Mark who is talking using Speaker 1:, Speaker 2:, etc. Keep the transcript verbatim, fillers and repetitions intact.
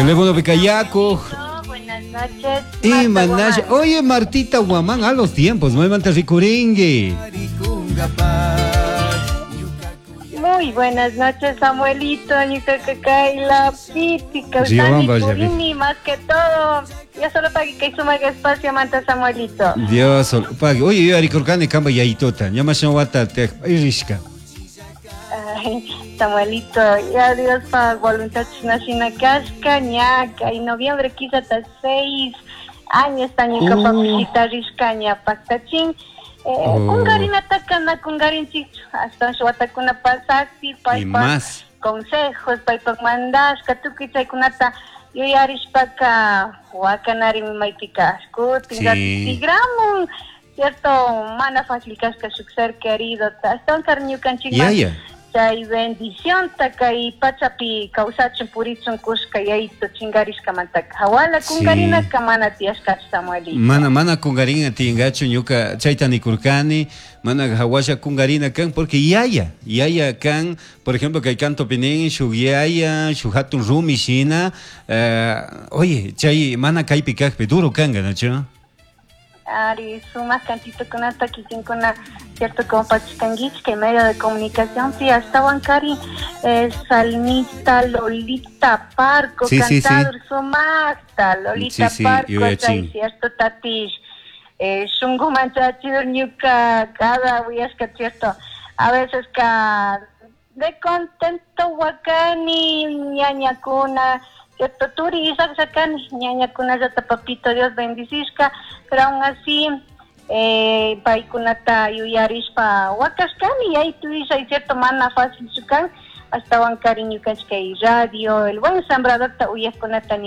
Speaker 1: Teléfono Becayaco.
Speaker 2: Buenas noches.
Speaker 1: Y
Speaker 2: Marta
Speaker 1: Manasha.
Speaker 2: Guamán.
Speaker 1: Oye, Martita Guamán, a los tiempos, no hay manta ricuringue.
Speaker 2: Muy buenas noches, Samuelito, Ñucacacayla, Piti,
Speaker 1: Sí, vamos,
Speaker 2: Cautani,
Speaker 1: vaya,
Speaker 2: Purini, más que todo. Ya solo para que suma espacio, manta Samuelito.
Speaker 1: Dios, sol- pague. Oye, yo Aricorcane camba y Aitota. Llamas a Wata, te Irishka.
Speaker 2: Ay, Samuelito, ya Dios para voluntad china casca, ñaca, en noviembre quizá hasta seis años, tañica
Speaker 1: Uh.
Speaker 2: para visitar Riscaña, Pactachín. Eh,
Speaker 1: Oh.
Speaker 2: Kungarin atacana, kungarin chicho, hasta Shuatakuna pasati,
Speaker 1: Y
Speaker 2: paipa,
Speaker 1: más.
Speaker 2: consejos, paipa mandas, katukicha kunata, yo yarishpaka, wakanari maitika, kutinga,
Speaker 1: Sí.
Speaker 2: tigramun, cierto, mana fácil casca suceder querido, hasta un cariño canchín.
Speaker 1: Ya, ya.
Speaker 2: Chay bendición takay pachapi kausachun purichun kushka yaito chingarishka mantaka hawala kungarina
Speaker 1: Sí.
Speaker 2: kamana tiashka Samuelito.
Speaker 1: Mana, mana kungarina tingacho, ñuka chaitani kurkani, mana hawasha kungarina kan, porque yaya, yaya kan, por ejemplo, que hay canto pinin, shu yaya, shu hatun rumi shina, eh, oye, chay, mana kaipi kakpe, duro kanga, ¿no?
Speaker 2: Ari suma cantito con hasta quien con una cierto como pachicanguich que medio de comunicación sí hasta Huancari eh, salmista Lolita Parco
Speaker 1: Sí, sí,
Speaker 2: cantador sumasta Lolita
Speaker 1: Sí, sí,
Speaker 2: Parco
Speaker 1: yo ya
Speaker 2: chay,
Speaker 1: ching.
Speaker 2: cierto tatish eh, shungu manchachir ñuka cada días que cierto a veces que de contento huacani ñaña cuna cierto turista sacan ñaña cuna ya papito Dios bendicishka pero aún así eh paikunata yuyarishpa wakashkani y ahí tú dices hay cierto mana fácil sukan hasta Huancari ñukanchkay radio el buen sembrador ta uyaskunata